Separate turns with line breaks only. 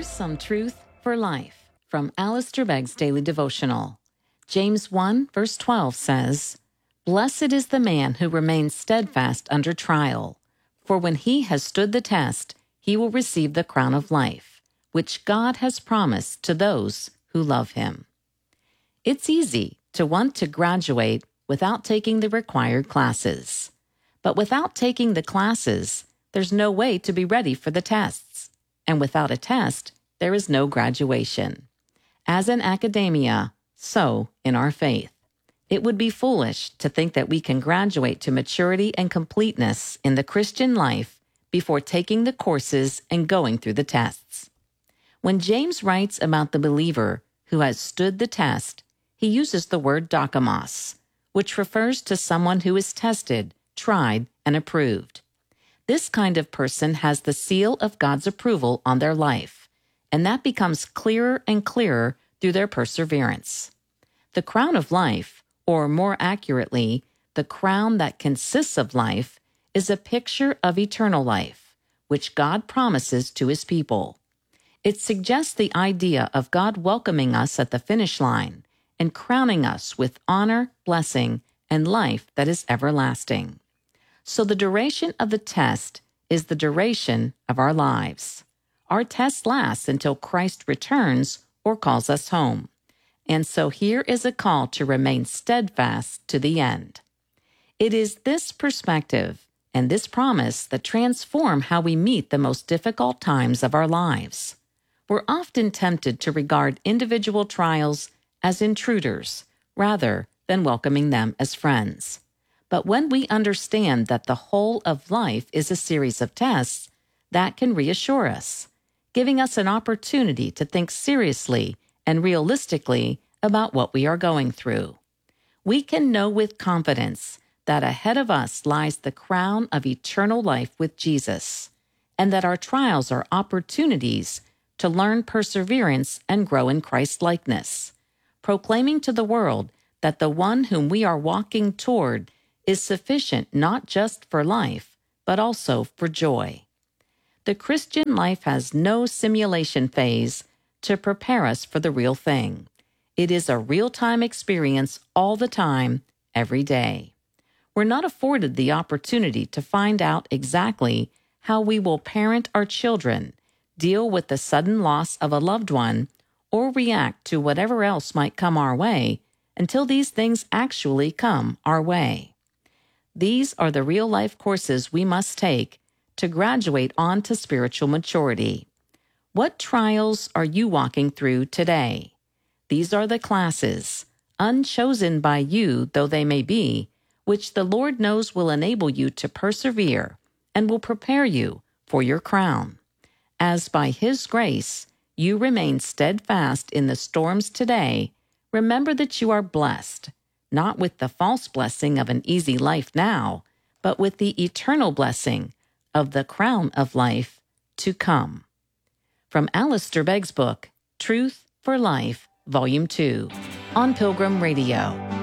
Here's some truth for life from Alistair Begg's Daily Devotional. James 1, verse 12 says, "Blessed is the man who remains steadfast under trial, for when he has stood the test, he will receive the crown of life, which God has promised to those who love him." It's easy to want to graduate without taking the required classes. But without taking the classes, there's no way to be ready for the tests. And without a test, there is no graduation. As in academia, so in our faith. It would be foolish to think that we can graduate to maturity and completeness in the Christian life before taking the courses and going through the tests. When James writes about the believer who has stood the test, he uses the word dokimos, which refers to someone who is tested, tried, and approved. This kind of person has the seal of God's approval on their life, and that becomes clearer and clearer through their perseverance. The crown of life, or more accurately, the crown that consists of life, is a picture of eternal life, which God promises to his people. It suggests the idea of God welcoming us at the finish line and crowning us with honor, blessing, and life that is everlasting. So the duration of the test is the duration of our lives. Our test lasts until Christ returns or calls us home. And so here is a call to remain steadfast to the end. It is this perspective and this promise that transform how we meet the most difficult times of our lives. We're often tempted to regard individual trials as intruders rather than welcoming them as friends. But when we understand that the whole of life is a series of tests, that can reassure us, giving us an opportunity to think seriously and realistically about what we are going through. We can know with confidence that ahead of us lies the crown of eternal life with Jesus, and that our trials are opportunities to learn perseverance and grow in Christ-likeness, proclaiming to the world that the one whom we are walking toward is sufficient not just for life, but also for joy. The Christian life has no simulation phase to prepare us for the real thing. It is a real-time experience all the time, every day. We're not afforded the opportunity to find out exactly how we will parent our children, deal with the sudden loss of a loved one, or react to whatever else might come our way until these things actually come our way. These are the real-life courses we must take to graduate on to spiritual maturity. What trials are you walking through today? These are the classes, unchosen by you though they may be, which the Lord knows will enable you to persevere and will prepare you for your crown. As by his grace you remain steadfast in the storms today, remember that you are blessed, not with the false blessing of an easy life now, but with the eternal blessing of the crown of life to come. From Alistair Begg's book, Truth for Life, Volume 2, on Pilgrim Radio.